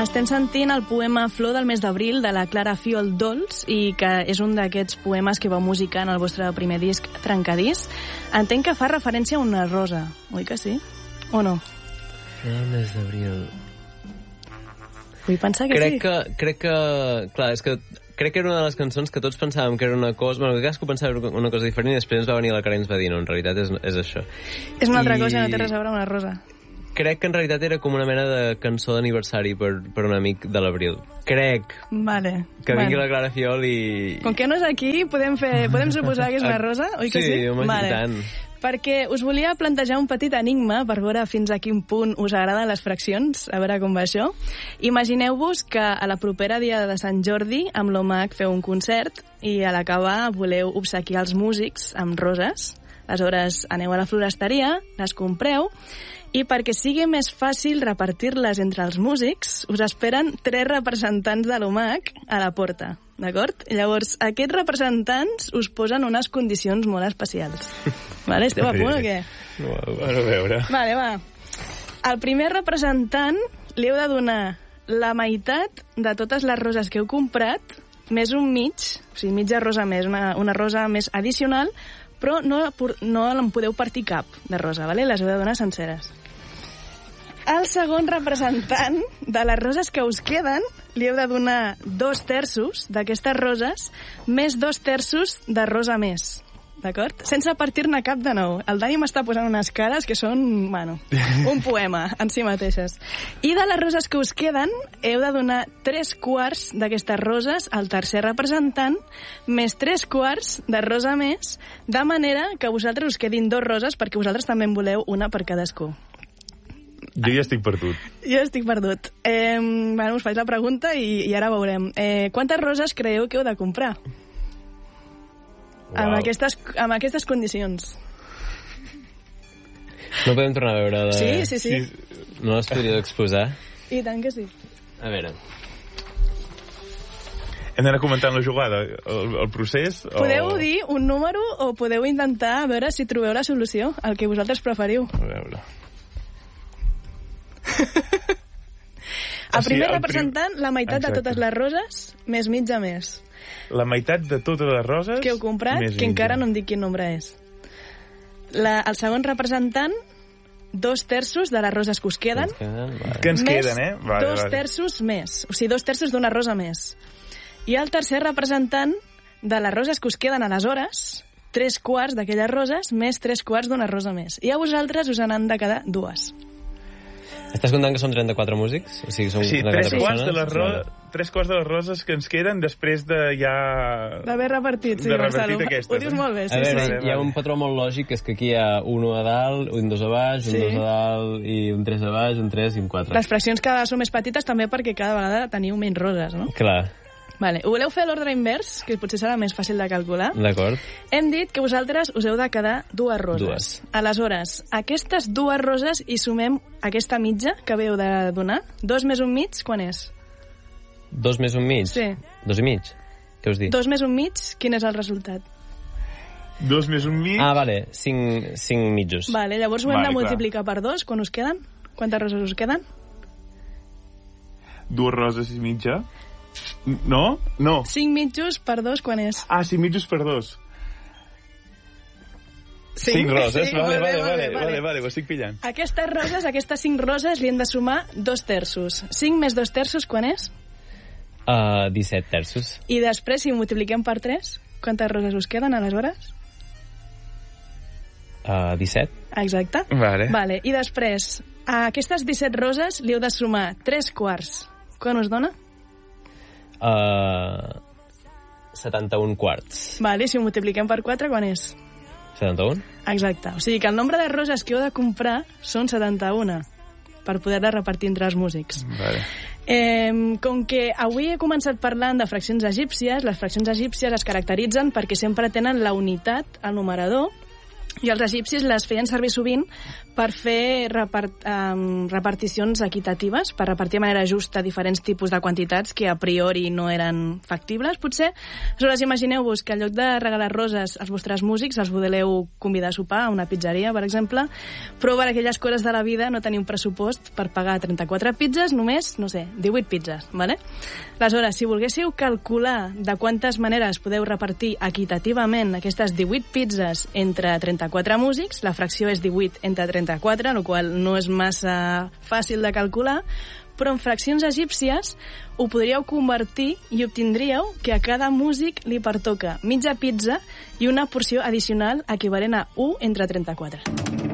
Estem sentint el poema Flor del mes d'abril de la Clara Fiol Dols i que és un d'aquests poemes que va musicar en el vostre primer disc Trencadís. Entenc que fa referència a una rosa, oi que sí? O no? Flor del mes d'abril... Vull pensar que sí. Crec que... Clar, és que crec que era una de les cançons que tots pensàvem que era una cosa... Bueno, cadascú pensava que era una cosa diferent i després ens va venir la Clara i ens va dir no, en realitat és això. És una altra cosa, no té res a veure amb una rosa. Crec que en realitat era com una mena de cançó d'aniversari per un amic de l'Abril. Crec que vingui la Clara Fiol i... Com que no és aquí, podem suposar que és una rosa, oi que sí? Sí, home, i tant. Perquè us volia plantejar un petit enigma per veure fins a quin punt us agraden les fraccions, a veure com va això. Imagineu-vos que a la propera dia de Sant Jordi amb l'OMAC feu un concert i a l'acabar voleu obsequiar els músics amb roses. Aleshores aneu a la floristeria, les compreu i perquè sigui més fàcil repartir-les entre els músics, us esperen 3 representants de l'OMAC a la porta, d'acord? Llavors, aquests representants us posen unes condicions molt especials. Vale, esteu a punt o què? A veure. Vale, va. Al primer representant li heu de donar la meitat de totes les roses que heu comprat, més un mig, o sigui, mitja rosa més, una rosa més addicional, però no en podeu partir cap de rosa, vale? Les heu de donar senceres. Al segon representant de les roses que us queden li heu de donar 2/3 d'aquestes roses més 2/3 de rosa més, d'acord? Sense partir-ne cap de nou. El Dani m'està posant unes cares que són, bueno, un poema en si mateixes. I de les roses que us queden heu de donar 3/4 d'aquestes roses al tercer representant més 3/4 de rosa més, de manera que a vosaltres us quedin 2 roses perquè vosaltres també en voleu una per cadascú. Jo ja estic perdut. Jo estic perdut. Bueno, us faig la pregunta i ara veurem. Quantes roses creieu que heu de comprar? Wow. Amb aquestes condicions. No podem tornar a veure... Sí. No les podríeu exposar? I tant que sí. A veure... Hem d'anar comentant la jugada, el procés? Podeu dir un número o podeu intentar veure si trobeu la solució, el que vosaltres preferiu. A veure... El primer representant, la meitat de totes les roses, més mitja més. La meitat de totes les roses... Que heu comprat, que encara no em dic quin nombre és. El segon representant, 2/3 de les roses que us queden. Que ens queden, eh? Vale, 2/3 més. O sigui, 2/3 d'una rosa més. I el tercer representant de les roses que us queden aleshores, 3/4 d'aquelles roses més 3/4 d'una rosa més. I a vosaltres us n'han de quedar 2. Estàs comptant que són 34 músics? O sigui, són 3/4 de les roses que ens queden després de ja... D'haver repartit, sí, Marcelo. Ho dius molt bé, sí. A veure, hi ha un patró molt lògic, que és que aquí hi ha un 1 a dalt, un 2 a baix, un 2 a dalt, i un 3 a baix, un 3 i un 4. Les fraccions cada vegada són més petites també perquè cada vegada teniu menys roses, no? Clar. Vale. Ho voleu fer a l'ordre invers, que potser serà més fàcil de calcular? D'acord. Hem dit que vosaltres us heu de quedar 2 roses. Aleshores, aquestes 2 roses hi sumem aquesta mitja que heu de donar. 2 més un mig, quan és? 2 més un mig? Sí. 2 i mig? Què us dic? 2 més un mig, quin és el resultat? 2 més un mig... Ah, vale, 5 mitjos. Vale, llavors ho hem de multiplicar per 2, quan us queden? Quantes roses us queden? 2 roses i mitja... No? No. 5 mitjos per 2, quan és? Ah, 5 mitjos per 2. 5 roses, sí, vale, ho estic pillant. Aquestes roses, aquestes 5 roses, li hem de sumar 2/3. 5 més 2/3, quan és? 17/3. I després, si ho multipliquem per 3, quantes roses us queden, aleshores? 17. Exacte. Vale. I després, a aquestes 17 roses li heu de sumar 3/4. Quan us dona? 71 quarts. Vale, si ho multipliquem per 4, quan és? 71? Exacte. O sigui que el nombre de roses que heu de comprar són 71 per poder-les repartir entre els músics. Vale. Com que avui he començat parlant de fraccions egípcies, les fraccions egípcies es caracteritzen perquè sempre tenen la unitat al numerador I els egipcis les feien servir sovint per fer reparticions equitatives, per repartir de manera justa diferents tipus de quantitats que a priori no eren factibles, potser. Aleshores, imagineu-vos que en lloc de regalar roses als vostres músics, els voleu convidar a sopar a una pizzeria, per exemple, però per aquelles coses de la vida no teniu un pressupost per pagar 34 pizzas, només, no sé, 18 pizzas, ¿vale? Aleshores, si volguéssiu calcular de quantes maneres podeu repartir equitativament aquestes 18 pizzas entre 34 músics, la fracció és 18 entre 34, el qual no és massa fàcil de calcular, però en fraccions egípcies ho podríeu convertir i obtindríeu que a cada músic li pertoca mitja pizza i una porció addicional equivalent a 1 entre 34.